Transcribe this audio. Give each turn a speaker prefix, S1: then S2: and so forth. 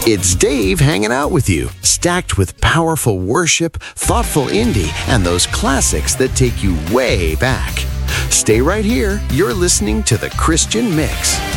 S1: It's Dave hanging out with you, stacked with powerful worship, thoughtful indie, and those classics that take you way back. Stay right here. You're listening to The Christian Mix.